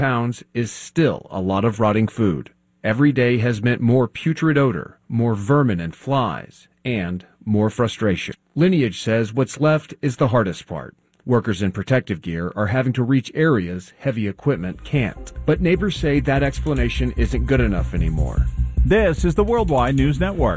pounds is still a lot of rotting food. Every day has meant more putrid odor, more vermin and flies, and more frustration. Lineage says what's left is the hardest part. Workers in protective gear are having to reach areas heavy equipment can't. But neighbors say that explanation isn't good enough anymore. This is the Worldwide News Network.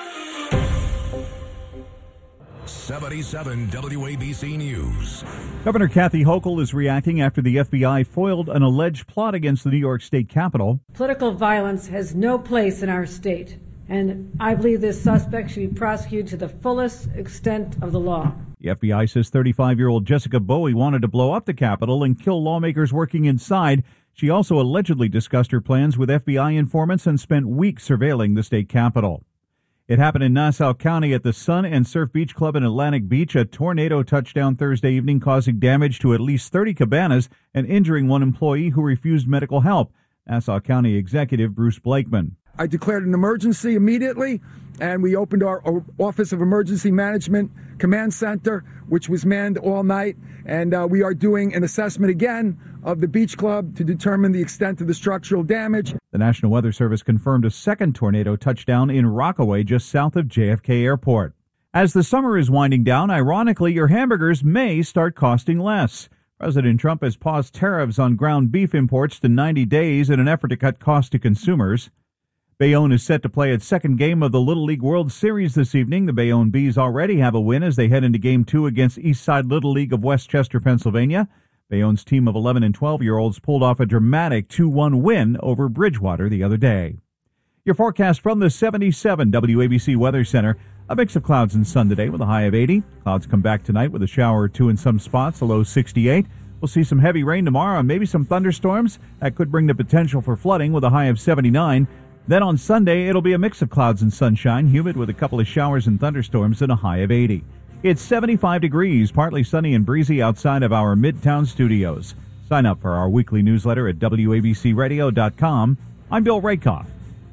77 WABC News. Governor Kathy Hochul is reacting after the FBI foiled an alleged plot against the New York State Capitol. Political violence has no place in our state, and I believe this suspect should be prosecuted to the fullest extent of the law. The FBI says 35-year-old Jessica Bowie wanted to blow up the Capitol and kill lawmakers working inside. She also allegedly discussed her plans with FBI informants and spent weeks surveilling the state Capitol. It happened in Nassau County at the Sun and Surf Beach Club in Atlantic Beach. A tornado touched down Thursday evening, causing damage to at least 30 cabanas and injuring one employee who refused medical help. Nassau County Executive Bruce Blakeman. I declared an emergency immediately, and we opened our Office of Emergency Management Command Center, which was manned all night, and we are doing an assessment again of the beach club to determine the extent of the structural damage. The National Weather Service confirmed a second tornado touchdown in Rockaway, just south of JFK Airport. As the summer is winding down, ironically, your hamburgers may start costing less. President Trump has paused tariffs on ground beef imports to 90 days in an effort to cut costs to consumers. Bayonne is set to play its second game of the Little League World Series this evening. The Bayonne Bees already have a win as they head into Game 2 against Eastside Little League of Westchester, Pennsylvania. Bayonne's team of 11 and 12-year-olds pulled off a dramatic 2-1 win over Bridgewater the other day. Your forecast from the 77 WABC Weather Center. A mix of clouds and sun today with a high of 80. Clouds come back tonight with a shower or two in some spots, a low 68. We'll see some heavy rain tomorrow and maybe some thunderstorms. That could bring the potential for flooding with a high of 79. Then on Sunday, it'll be a mix of clouds and sunshine, humid with a couple of showers and thunderstorms and a high of 80. It's 75 degrees, partly sunny and breezy outside of our Midtown studios. Sign up for our weekly newsletter at WABCRadio.com. I'm Bill Rakoff.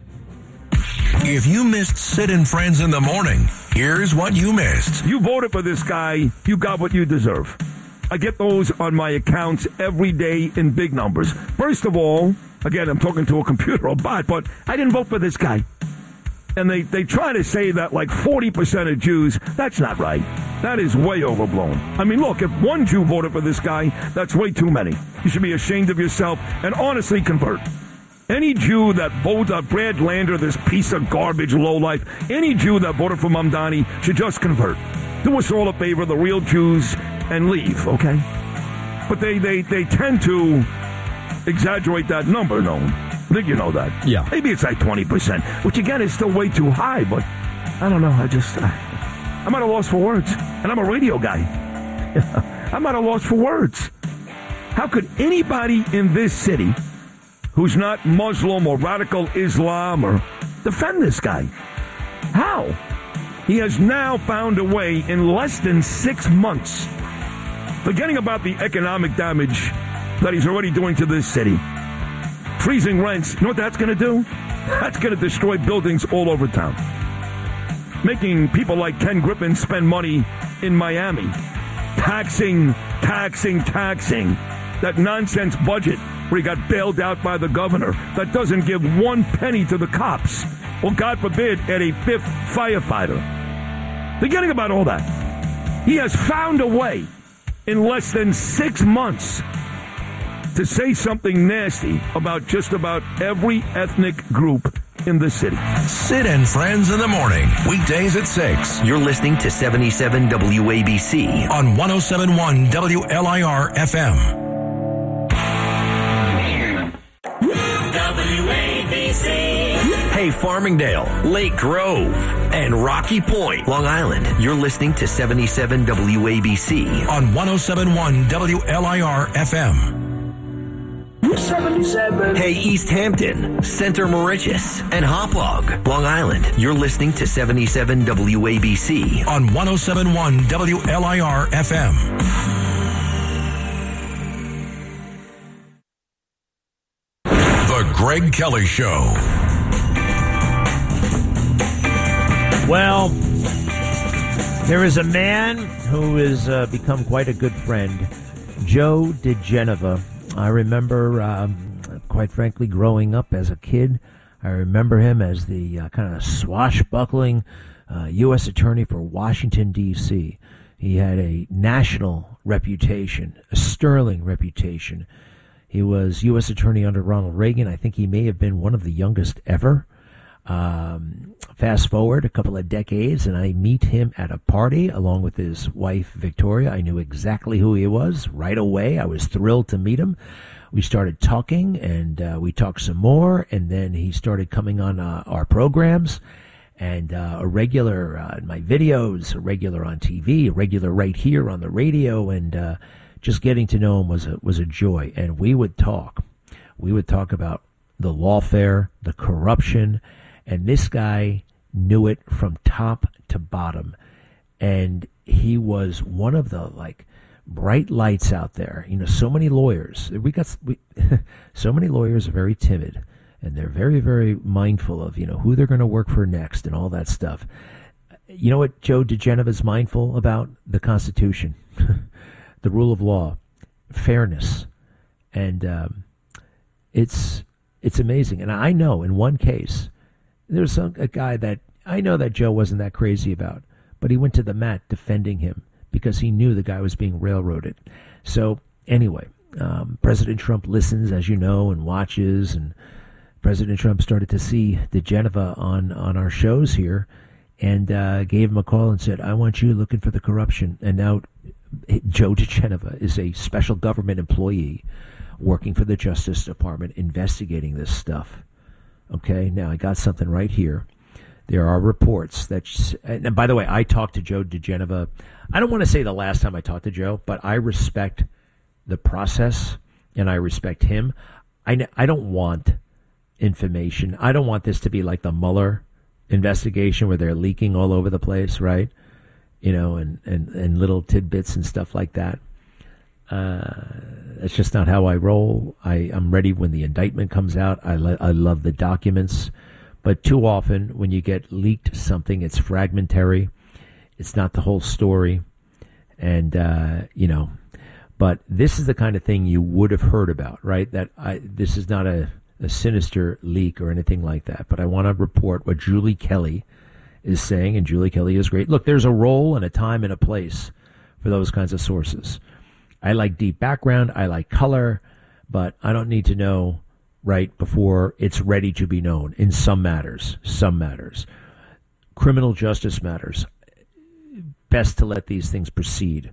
If you missed Sid and Friends in the Morning, here's what you missed. You voted for this guy, you got what you deserve. I get those on my accounts every day in big numbers. First of all, again, I'm talking to a computer or bot, but I didn't vote for this guy. And they try to say that like 40% of Jews, that's not right. That is way overblown. I mean, look, if one Jew voted for this guy, that's way too many. You should be ashamed of yourself and honestly convert. Any Jew that voted Brad Lander, this piece of garbage lowlife, any Jew that voted for Mamdani should just convert. Do us all a favor, the real Jews, and leave, okay? But they tend to exaggerate that number, no? I think you know that. Yeah. Maybe it's like 20%, which again is still way too high, but I don't know. I'm at a loss for words. And I'm a radio guy. I'm at a loss for words. How could anybody in this city who's not Muslim or radical Islam or defend this guy? How? He has now found a way in less than 6 months, forgetting about the economic damage that he's already doing to this city. Freezing rents, you know what that's going to do? That's going to destroy buildings all over town. Making people like Ken Griffin spend money in Miami. Taxing. That nonsense budget where he got bailed out by the governor that doesn't give one penny to the cops. Or, God forbid, add a fifth firefighter. Forgetting about all that. He has found a way in less than 6 months to say something nasty about just about every ethnic group in the city. Sid and Friends in the Morning, weekdays at 6. You're listening to 77 WABC On 107.1 WLIR FM. WABC. Hey, Farmingdale, Lake Grove, and Rocky Point, Long Island. You're listening to 77 WABC On 107.1 WLIR FM. 77. Hey, East Hampton, Center Moriches, and Hauppauge, Long Island. You're listening to 77 WABC On 107.1 WLIR FM. The Greg Kelly Show. Well, there is a man who has become quite a good friend, Joe DeGeneva. I remember, quite frankly, growing up as a kid, I remember him as the kind of swashbuckling U.S. Attorney for Washington, D.C. He had a national reputation, a sterling reputation. He was U.S. Attorney under Ronald Reagan. I think he may have been one of the youngest ever. Fast forward a couple of decades, and I meet him at a party along with his wife, Victoria. I knew exactly who he was right away. I was thrilled to meet him. We started talking, and we talked some more, and then he started coming on our programs, and a regular in my videos, a regular on TV, a regular right here on the radio, and just getting to know him was a joy. And we would talk. We would talk about the lawfare, the corruption, and this guy knew it from top to bottom. And he was one of the, bright lights out there. So many lawyers. So many lawyers are very timid, and they're very, very mindful of, who they're going to work for next and all that stuff. You know what Joe diGenova is mindful about? The Constitution, the rule of law, fairness. And it's amazing. And I know in one case, there's a guy that I know that Joe wasn't that crazy about, but he went to the mat defending him because he knew the guy was being railroaded. So anyway, President Trump listens, as you know, and watches, and President Trump started to see diGenova on our shows here and gave him a call and said, I want you looking for the corruption. And now Joe diGenova is a special government employee working for the Justice Department investigating this stuff. Okay, now I got something right here. There are reports that, and by the way, I talked to Joe diGenova. I don't want to say the last time I talked to Joe, but I respect the process and I respect him. I don't want information. I don't want this to be like the Mueller investigation where they're leaking all over the place, right? And little tidbits and stuff like that. That's just not how I roll. I'm ready when the indictment comes out. I love the documents. But too often when you get leaked something, it's fragmentary. It's not the whole story. And, but this is the kind of thing you would have heard about, right? This is not a sinister leak or anything like that. But I want to report what Julie Kelly is saying, and Julie Kelly is great. Look, there's a role and a time and a place for those kinds of sources. I like deep background, I like color, but I don't need to know right before it's ready to be known in some matters. Criminal justice matters. Best to let these things proceed.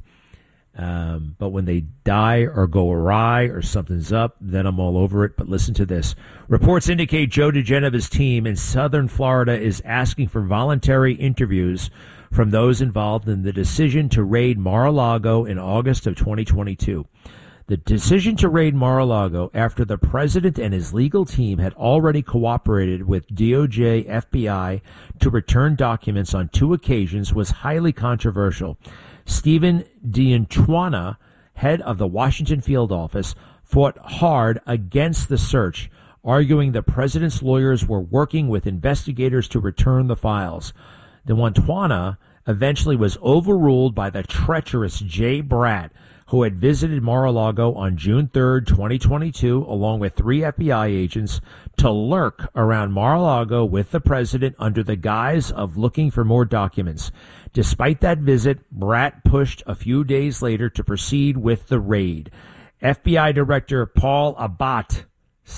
But when they die or go awry or something's up, then I'm all over it. But listen to this. Reports indicate Joe diGenova's team in southern Florida is asking for voluntary interviews from those involved in the decision to raid Mar-a-Lago in August of 2022. The decision to raid Mar-a-Lago after the president and his legal team had already cooperated with DOJ FBI to return documents on 2 occasions was highly controversial. Stephen D'Antuono, head of the Washington field office, fought hard against the search, arguing the president's lawyers were working with investigators to return the files. D'Antuono eventually was overruled by the treacherous Jay Bratt, who had visited Mar-a-Lago on June 3rd, 2022, along with 3 FBI agents, to lurk around Mar-a-Lago with the president under the guise of looking for more documents. Despite that visit, Bratt pushed a few days later to proceed with the raid. FBI Director Paul Abbott,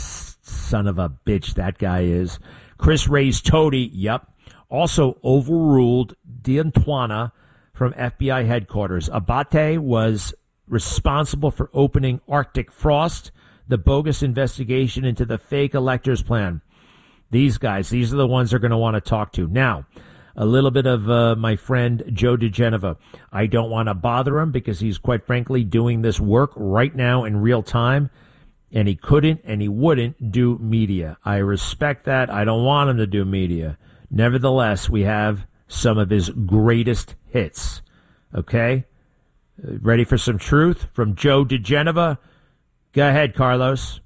son of a bitch that guy is, Chris Wray's toady, also overruled D'Antuono from FBI headquarters. Abbott was responsible for opening Arctic Frost, the bogus investigation into the fake electors plan. These guys, these are the ones they're going to want to talk to. Now, a little bit of my friend Joe diGenova. I don't want to bother him because he's quite frankly doing this work right now in real time, and he couldn't and he wouldn't do media. I respect that. I don't want him to do media. Nevertheless, we have some of his greatest hits. Okay? Ready for some truth from Joe diGenova? Go ahead, Carlos.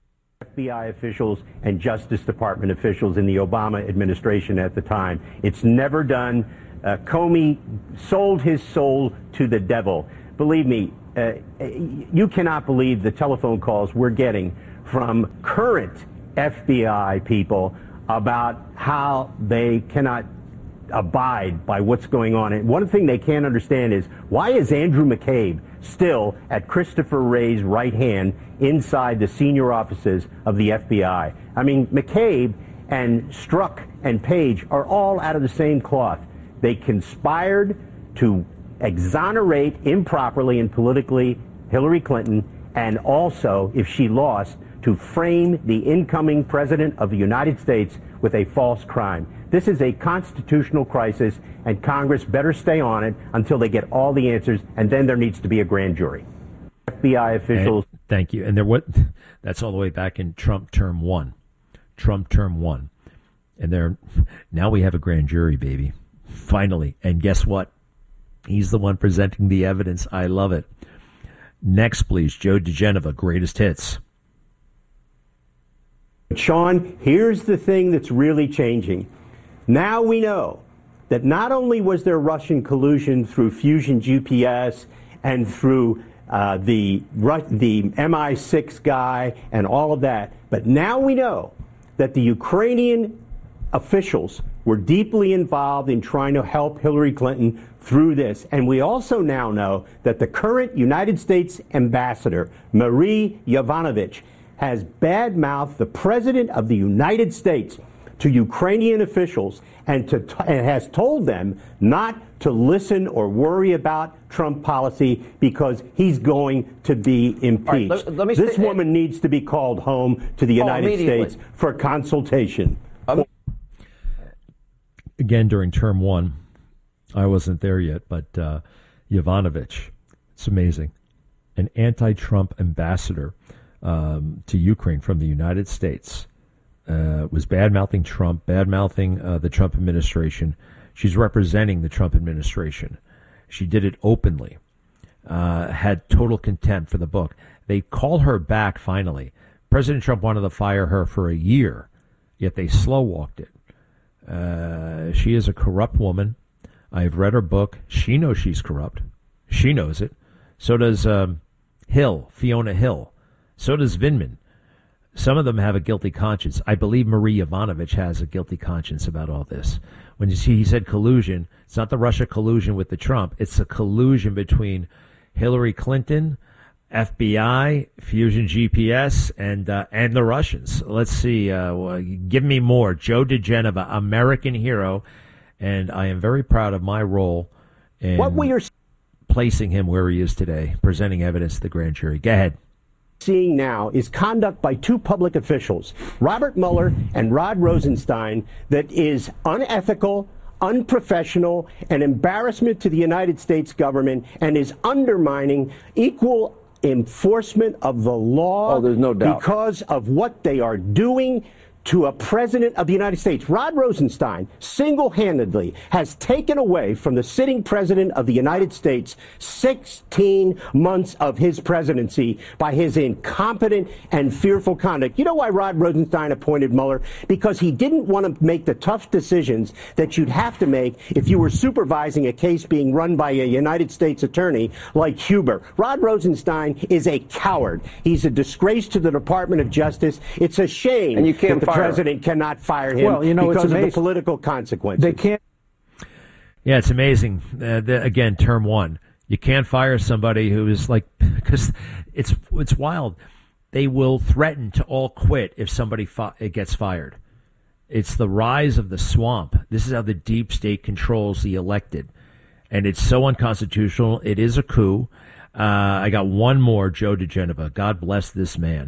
FBI officials and Justice Department officials in the Obama administration at the time. It's never done. Comey sold his soul to the devil. Believe me, you cannot believe the telephone calls we're getting from current FBI people about how they cannot abide by what's going on. And one thing they can't understand is, why is Andrew McCabe still at Christopher Wray's right hand inside the senior offices of the FBI? I mean, McCabe and Strzok and Page are all out of the same cloth. They conspired to exonerate improperly and politically Hillary Clinton, and also, if she lost, to frame the incoming president of the United States with a false crime. This is a constitutional crisis, and Congress better stay on it until they get all the answers, and then there needs to be a grand jury. FBI officials. Thank you. And that's all the way back in Trump term 1. Trump term 1. And now we have a grand jury, baby. Finally. And guess what? He's the one presenting the evidence. I love it. Next, please, Joe DeGenova, greatest hits. Sean, here's the thing that's really changing. Now we know that not only was there Russian collusion through Fusion GPS and through the MI6 guy and all of that, but now we know that the Ukrainian officials were deeply involved in trying to help Hillary Clinton through this. And we also now know that the current United States ambassador, Marie Yovanovitch, has badmouthed the President of the United States to Ukrainian officials and has told them not to listen or worry about Trump policy because he's going to be impeached. Right, this woman needs to be called home to the United States for consultation. Again, during term 1, I wasn't there yet, but Yovanovitch, it's amazing, an anti-Trump ambassador to Ukraine from the United States, was bad-mouthing Trump, bad-mouthing the Trump administration. She's representing the Trump administration. She did it openly, had total contempt for the book. They called her back finally. President Trump wanted to fire her for a year, yet they slow-walked it. She is a corrupt woman. I've read her book. She knows she's corrupt. She knows it. So does Fiona Hill. So does Vindman. Some of them have a guilty conscience. I believe Marie Yovanovitch has a guilty conscience about all this. When he said collusion, it's not the Russia collusion with the Trump. It's a collusion between Hillary Clinton, FBI, Fusion GPS, and the Russians. Let's see. Give me more. Joe DeGenova, American hero. And I am very proud of my role in placing him where he is today, presenting evidence to the grand jury. Go ahead. Seeing now is conduct by two public officials, Robert Mueller and Rod Rosenstein, that is unethical, unprofessional, an embarrassment to the United States government, and is undermining equal enforcement of the law. Oh, there's no doubt. Because of what they are doing to a president of the United States. Rod Rosenstein single-handedly has taken away from the sitting president of the United States 16 months of his presidency by his incompetent and fearful conduct. You know why Rod Rosenstein appointed Mueller? Because he didn't want to make the tough decisions that you'd have to make if you were supervising a case being run by a United States attorney like Huber. Rod Rosenstein is a coward. He's a disgrace to the Department of Justice. It's a shame and you can't that the president cannot fire him because of the political consequences. They can't. Yeah, it's amazing. Again, term 1. You can't fire somebody who is like, because it's wild. They will threaten to all quit if somebody gets fired. It's the rise of the swamp. This is how the deep state controls the elected. And it's so unconstitutional. It is a coup. I got one more, Joe DeGenova. God bless this man.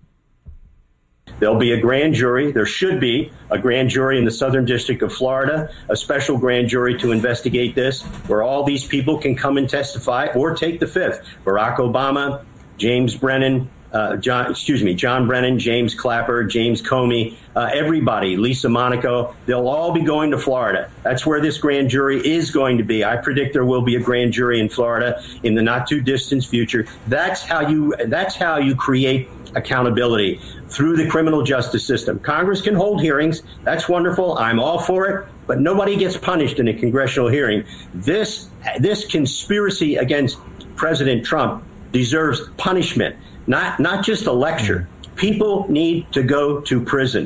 There'll be a grand jury. There should be a grand jury in the Southern District of Florida, a special grand jury to investigate this, where all these people can come and testify or take the fifth. Barack Obama, James Brennan, John Brennan, James Clapper, James Comey, everybody, Lisa Monaco, they'll all be going to Florida. That's where this grand jury is going to be. I predict there will be a grand jury in Florida in the not too distant future. That's how you create accountability through the criminal justice system. Congress can hold hearings. That's wonderful. I'm all for it. But nobody gets punished in a congressional hearing. This conspiracy against President Trump deserves punishment, not just a lecture. People need to go to prison.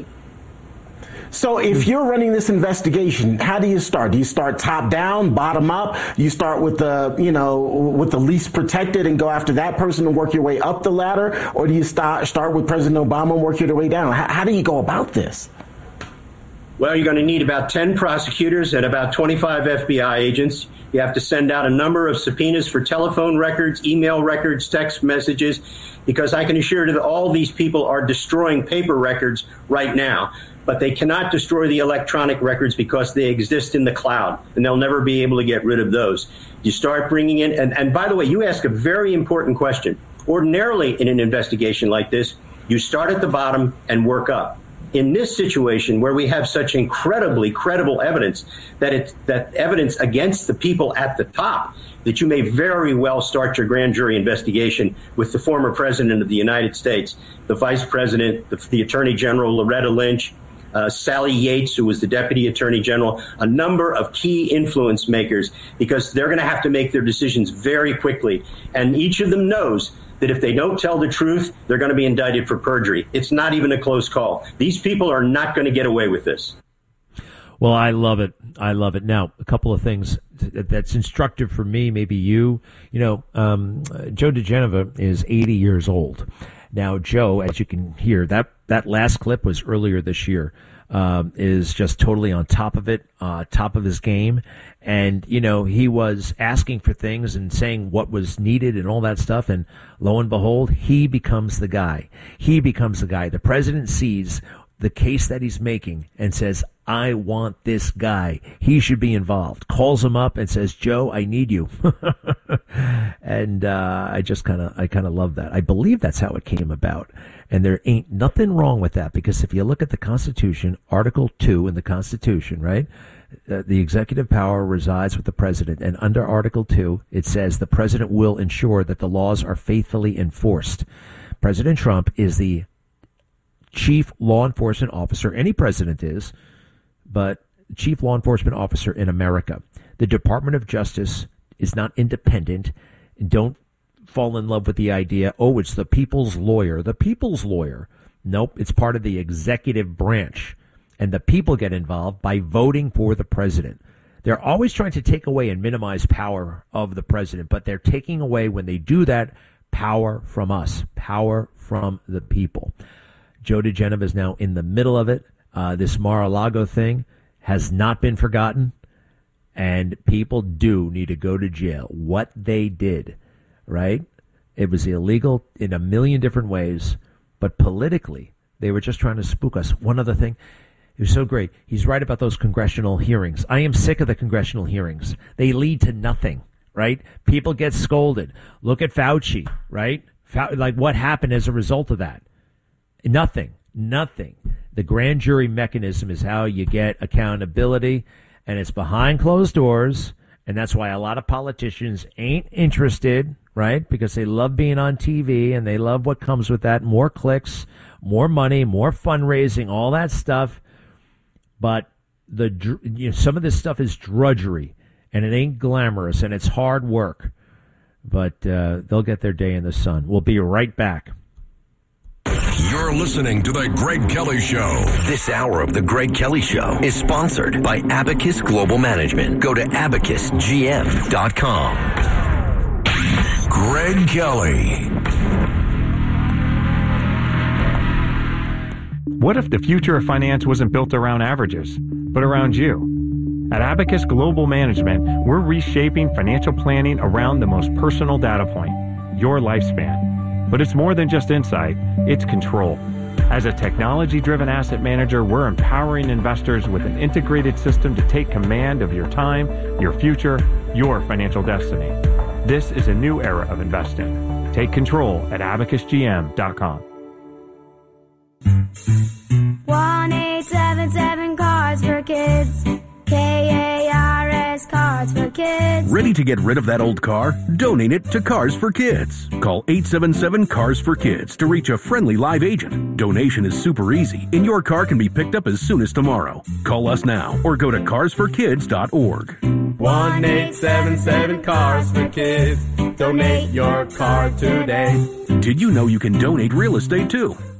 So if you're running this investigation, how do you start? Do you start top down, bottom up? You start with with the least protected and go after that person and work your way up the ladder? Or do you start with President Obama and work your way down? How do you go about this? Well, you're going to need about 10 prosecutors and about 25 FBI agents. You have to send out a number of subpoenas for telephone records, email records, text messages, because I can assure you that all these people are destroying paper records right now. But they cannot destroy the electronic records because they exist in the cloud, and they'll never be able to get rid of those. You start bringing in, and by the way, you ask a very important question. Ordinarily, in an investigation like this, you start at the bottom and work up. In this situation, where we have such incredibly credible evidence that evidence against the people at the top, that you may very well start your grand jury investigation with the former president of the United States, the vice president, the attorney general, Loretta Lynch, Sally Yates, who was the deputy attorney general, a number of key influence makers, because they're going to have to make their decisions very quickly. And each of them knows that if they don't tell the truth, they're going to be indicted for perjury. It's not even a close call. These people are not going to get away with this. Well, I love it. I love it. Now, a couple of things that's instructive for me, maybe you. Joe diGenova is 80 years old. Now, Joe, as you can hear, that last clip was earlier this year, is just totally on top of it, top of his game. And, he was asking for things and saying what was needed and all that stuff. And lo and behold, he becomes the guy. The president sees the case that he's making and says, I want this guy. He should be involved. Calls him up and says, Joe, I need you. And I kind of love that. I believe that's how it came about. And there ain't nothing wrong with that, because if you look at the Constitution, Article 2 in the Constitution, right? The executive power resides with the president. And under Article 2, it says the president will ensure that the laws are faithfully enforced. President Trump is the chief law enforcement officer. Any president is, but chief law enforcement officer in America. The Department of Justice is not independent. Don't fall in love with the idea, it's the people's lawyer. The people's lawyer. Nope, it's part of the executive branch. And the people get involved by voting for the president. They're always trying to take away and minimize power of the president, but they're taking away, when they do that, power from us, power from the people. Joe diGenova is now in the middle of it. This Mar-a-Lago thing has not been forgotten, and people do need to go to jail. What they did, right? It was illegal in a million different ways, but politically, they were just trying to spook us. One other thing, it was so great. He's right about those congressional hearings. I am sick of the congressional hearings. They lead to nothing, right? People get scolded. Look at Fauci, right? Like, what happened as a result of that? Nothing. The grand jury mechanism is how you get accountability, and it's behind closed doors, and that's why a lot of politicians ain't interested, right? Because they love being on TV, and they love what comes with that, more clicks, more money, more fundraising, all that stuff. But some of this stuff is drudgery, and it ain't glamorous, and it's hard work. But they'll get their day in the sun. We'll be right back. You're listening to The Greg Kelly Show. This hour of The Greg Kelly Show is sponsored by Abacus Global Management. Go to abacusgm.com. Greg Kelly. What if the future of finance wasn't built around averages, but around you? At Abacus Global Management, we're reshaping financial planning around the most personal data point, your lifespan. But it's more than just insight, it's control. As a technology-driven asset manager, we're empowering investors with an integrated system to take command of your time, your future, your financial destiny. This is a new era of investing. Take control at abacusgm.com. 1-877 Cards for Kids. KARS Cards for Kids. Ready to get rid of that old car? Donate it to Cars for Kids. Call 877 Cars for Kids to reach a friendly live agent. Donation is super easy, and your car can be picked up as soon as tomorrow. Call us now or go to carsforkids.org. 1-877 Cars for Kids. Donate your car today. Did you know you can donate real estate too?